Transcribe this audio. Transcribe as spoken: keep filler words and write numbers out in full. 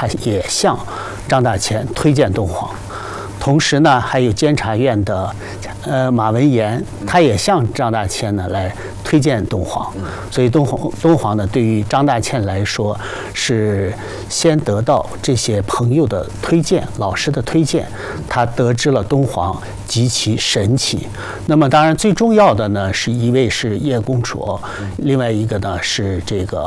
他也向张大千推荐敦煌。同时呢，还有监察院的呃马文言，他也向张大千呢来推荐敦煌。所以敦煌敦煌呢，对于张大千来说是先得到这些朋友的推荐、老师的推荐，他得知了敦煌极其神奇。那么当然最重要的呢，是一位是叶公绰，另外一个呢是这个